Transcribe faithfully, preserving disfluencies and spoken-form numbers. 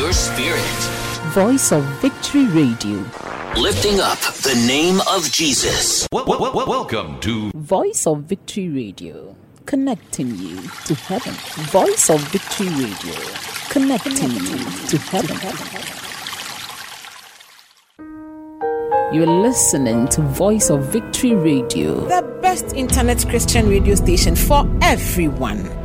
your spirit. Voice of Victory Radio. Lifting up the name of Jesus. Well, well, well, welcome to Voice of Victory Radio. Connecting you to heaven. Voice of Victory Radio. Connecting you to heaven. You're listening to Voice of Victory Radio, the best internet Christian radio station for everyone.